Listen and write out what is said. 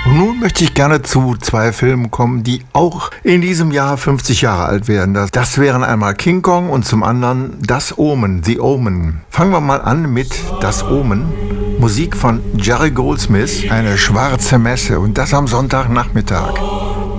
Nun möchte ich gerne zu zwei Filmen kommen, die auch in diesem Jahr 50 Jahre alt werden. Das wären einmal King Kong und zum anderen Das Omen, The Omen. Fangen wir mal an mit Das Omen. Musik von Jerry Goldsmith, eine schwarze Messe und das am Sonntagnachmittag.